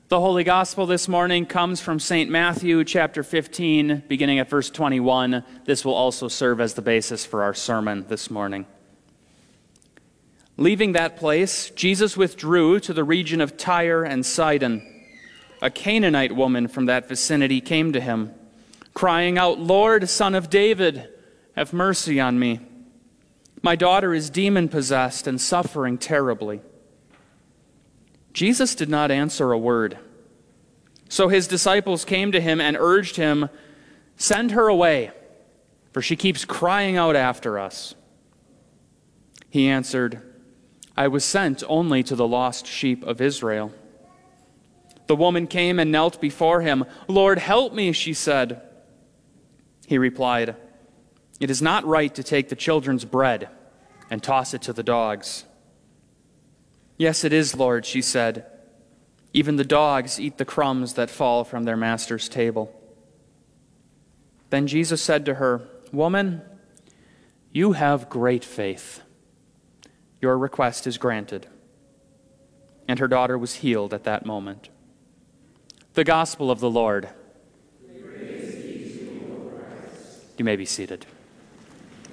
The Holy Gospel this morning comes from St. Matthew chapter 15, beginning at verse 21. This will also serve as the basis for our sermon this morning. Leaving that place, Jesus withdrew to the region of Tyre and Sidon. A Canaanite woman from that vicinity came to him, crying out, "Lord, Son of David, have mercy on me. My daughter is demon-possessed and suffering terribly." Jesus did not answer a word. So his disciples came to him and urged him, "Send her away, for she keeps crying out after us." He answered, "I was sent only to the lost sheep of Israel." The woman came and knelt before him. "Lord, help me," she said. He replied, "It is not right to take the children's bread and toss it to the dogs." "Yes, it is, Lord," she said. "Even the dogs eat the crumbs that fall from their master's table." Then Jesus said to her, "Woman, you have great faith. Your request is granted." And her daughter was healed at that moment. The Gospel of the Lord. Praise be to you, O Christ. You may be seated.